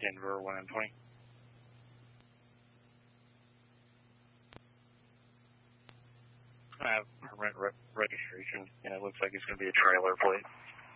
Denver 1M20. I have permit registration, and it looks like it's going to be a trailer plate.